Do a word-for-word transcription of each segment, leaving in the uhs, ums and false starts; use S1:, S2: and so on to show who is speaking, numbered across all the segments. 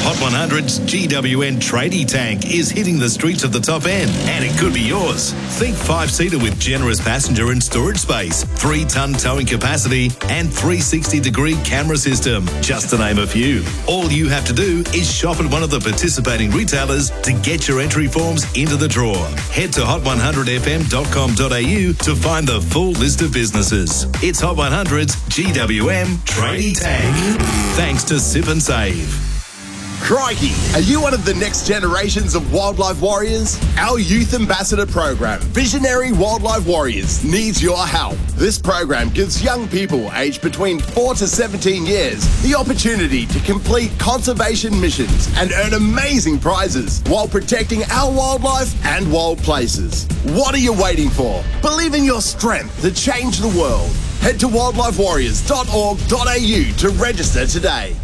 S1: Hot one hundred's G W N tradie tank is hitting the streets of the top end, and it could be yours. Think five-seater with generous passenger and storage space, three-ton towing capacity, and three sixty degree camera system, just to name a few. All you have to do is shop at one of the participating retailers to get your entry forms into the draw. Head to hot one hundred f m dot com dot a u to find the full list of businesses. It's Hot one hundred's G W M tradie tank. Thanks to Sip and Save.
S2: Crikey! Are you one of the next generations of wildlife warriors? Our Youth Ambassador program, Visionary Wildlife Warriors, needs your help. This program gives young people aged between four to seventeen years the opportunity to complete conservation missions and earn amazing prizes while protecting our wildlife and wild places. What are you waiting for? Believe in your strength to change the world. Head to wildlife warriors dot org dot a u to register today.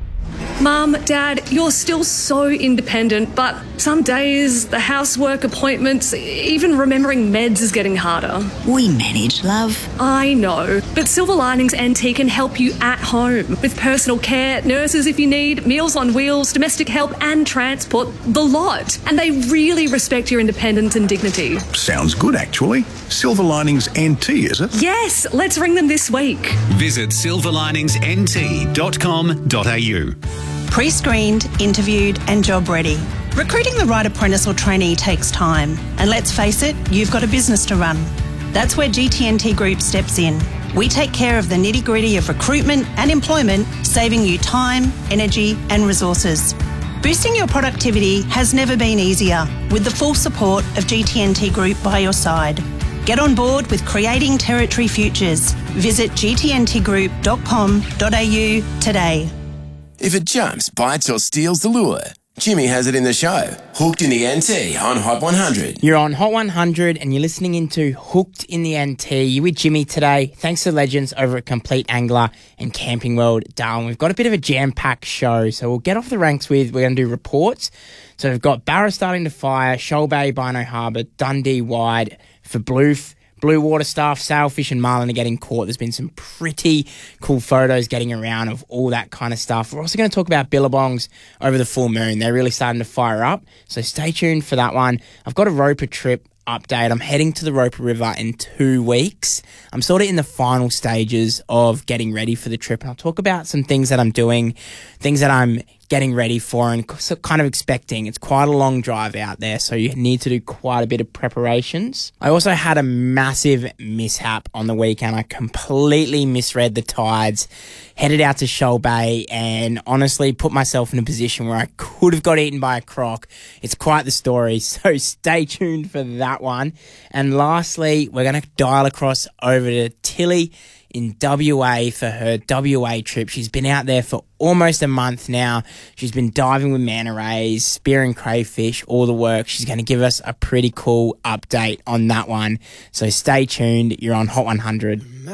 S3: Mum, Dad, you're still so independent, but some days the housework, appointments, even remembering meds is getting harder.
S4: We manage, love.
S3: I know, but Silver Linings N T can help you at home with personal care, nurses if you need, meals on wheels, domestic help and transport, the lot. And they really respect your independence and dignity.
S5: Sounds good, actually. Silver Linings N T, is it?
S3: Yes, let's ring them this week.
S6: Visit silver linings n t dot com dot a u.
S7: Pre-screened, interviewed and job ready. Recruiting the right apprentice or trainee takes time. And let's face it, you've got a business to run. That's where G T N T Group steps in. We take care of the nitty-gritty of recruitment and employment, saving you time, energy and resources. Boosting your productivity has never been easier with the full support of G T N T Group by your side. Get on board with Creating Territory Futures. Visit g t n t group dot com dot a u today.
S8: If it jumps, bites or steals the lure, Jimmy has it in the show. Hooked in the N T on Hot one hundred.
S9: You're on Hot one hundred and you're listening into Hooked in the N T. You're with Jimmy today. Thanks to the legends over at Complete Angler and Camping World Darwin. We've got a bit of a jam-packed show, so we'll get off the ranks with, we're going to do reports. So we've got Barra starting to fire, Shoal Bay, Bynoe Harbour, Dundee wide for blue Blue water stuff, sailfish and marlin are getting caught. There's been some pretty cool photos getting around of all that kind of stuff. We're also going to talk about billabongs over the full moon. They're really starting to fire up, so stay tuned for that one. I've got a Roper trip update. I'm heading to the Roper River in two weeks. I'm sort of in the final stages of getting ready for the trip, and I'll talk about some things that I'm doing, things that I'm getting ready for and kind of expecting. It's quite a long drive out there, so you need to do quite a bit of preparations. I also had a massive mishap on the weekend. I completely misread the tides, headed out to Shoal Bay, and honestly put myself in a position where I could have got eaten by a croc. It's quite the story, so stay tuned for that one. And lastly, we're going to dial across over to Tilly in W A for her W A trip. She's been out there for almost a month now. She's been diving with manta rays, spearing crayfish, all the work. She's going to give us a pretty cool update on that one. So stay tuned. You're on Hot one hundred.